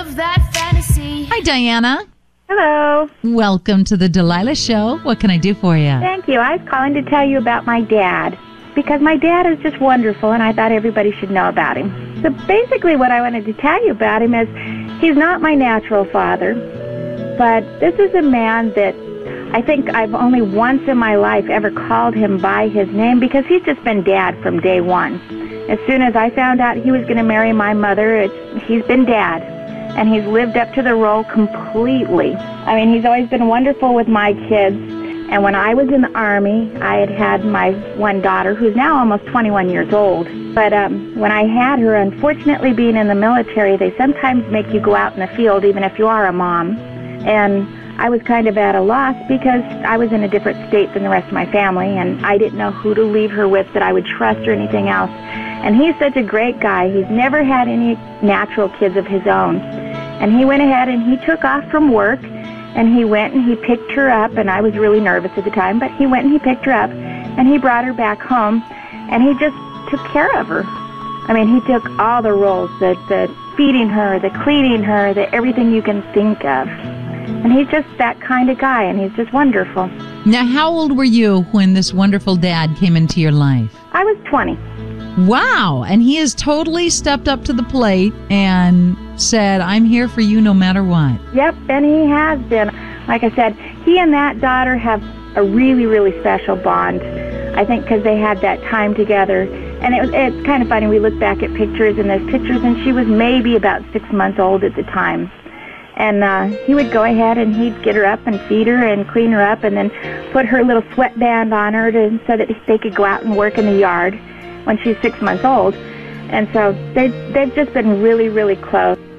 of that fantasy. Hi, Diana. Hello. Welcome to the Delilah Show. What can I do for you? Thank you. I was calling to tell you about my dad, because my dad is just wonderful, and I thought everybody should know about him. So basically what I wanted to tell you about him is he's not my natural father, but this is a man that I think I've only once in my life ever called him by his name, because he's just been Dad from day one. As soon as I found out he was going to marry my mother, he's been Dad. And he's lived up to the role completely. I mean, he's always been wonderful with my kids. And when I was in the Army, I had my one daughter, who's now almost 21 years old. But when I had her, unfortunately being in the military, they sometimes make you go out in the field, even if you are a mom. And I was kind of at a loss because I was in a different state than the rest of my family, and I didn't know who to leave her with that I would trust or anything else. And he's such a great guy. He's never had any natural kids of his own. And he went ahead and he took off from work, and he went and he picked her up, and I was really nervous at the time, but he went and he picked her up, and he brought her back home, and he just took care of her. I mean, he took all the roles, the feeding her, the cleaning her, the everything you can think of. And he's just that kind of guy, and he's just wonderful. Now, how old were you when this wonderful dad came into your life? I was 20. Wow. And he has totally stepped up to the plate and said, I'm here for you no matter what. Yep, and he has been. Like I said, he and that daughter have a really, really special bond, I think, because they had that time together. And it's kind of funny. We look back at pictures, and there's pictures, and she was maybe about 6 months old at the time. And he would go ahead and he'd get her up and feed her and clean her up, and then put her little sweatband on her so that they could go out and work in the yard when she's 6 months old. And so they've just been really, really close.